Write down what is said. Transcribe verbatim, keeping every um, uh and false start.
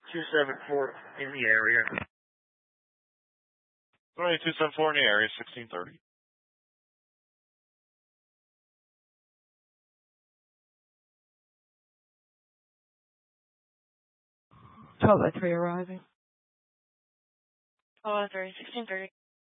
two seven four in the area. Runway two seven four in the area, sixteen thirty. twelve by three arriving. twelve by three, sixteen thirty.